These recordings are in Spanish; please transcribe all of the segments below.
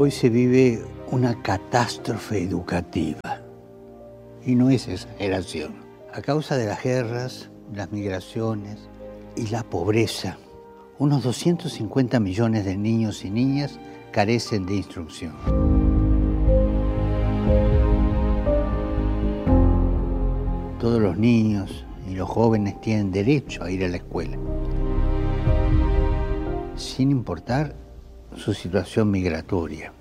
Hoy se vive una catástrofe educativa. Y no es exageración. A causa de las guerras, las migraciones y la pobreza, unos 250 millones de niños y niñas carecen de instrucción. Todos los niños y los jóvenes tienen derecho a ir a la escuela, sin importar su situación migratoria.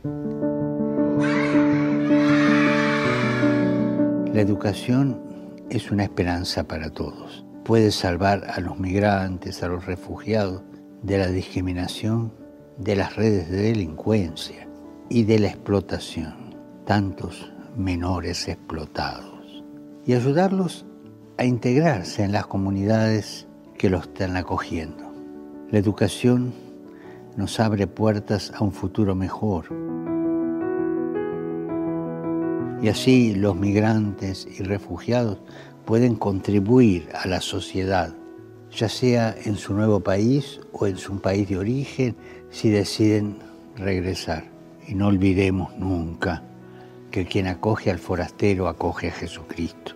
La educación es una esperanza para todos. Puede salvar a los migrantes, a los refugiados, de la discriminación, de las redes de delincuencia y de la explotación. Tantos menores explotados. Y ayudarlos a integrarse en las comunidades que los están acogiendo. La educación nos abre puertas a un futuro mejor. Y así los migrantes y refugiados pueden contribuir a la sociedad, ya sea en su nuevo país o en su país de origen, si deciden regresar. Y no olvidemos nunca que quien acoge al forastero acoge a Jesucristo.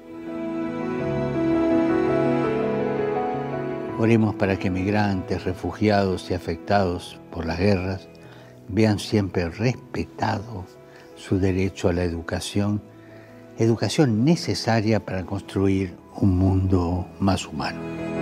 Oremos para que migrantes, refugiados y afectados por las guerras vean siempre respetado su derecho a la educación necesaria para construir un mundo más humano.